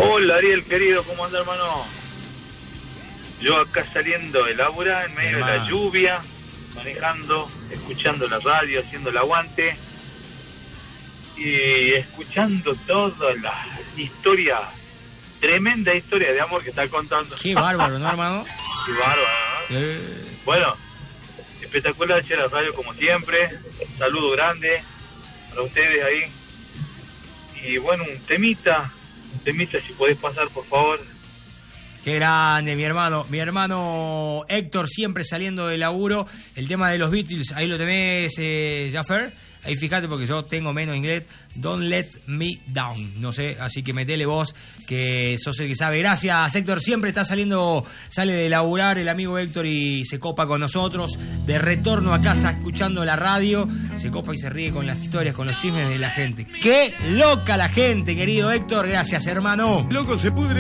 Hola Ariel, querido, ¿cómo anda, hermano? Yo acá saliendo de laburar en medio de la lluvia, manejando, escuchando la radio, haciendo el aguante y escuchando toda la historia, tremenda historia de amor que está contando. Qué bárbaro, ¿no, hermano? Qué bárbaro, ¿no? Bueno, espectacular la radio como siempre. Un saludo grande para ustedes ahí. Y bueno, un temita si podés pasar, por favor. Qué grande, mi hermano Héctor, siempre saliendo del laburo. El tema de los Beatles, ahí lo tenés, Jaffer. Ahí fíjate porque yo tengo menos inglés. Don't let me down. No sé, así que metele vos, que sos el que sabe. Gracias, Héctor. Siempre sale de laburar el amigo Héctor y se copa con nosotros. De retorno a casa, escuchando la radio, se copa y se ríe con las historias, con los chismes de la gente. ¡Qué loca la gente, querido Héctor! Gracias, hermano. Loco, se pudre.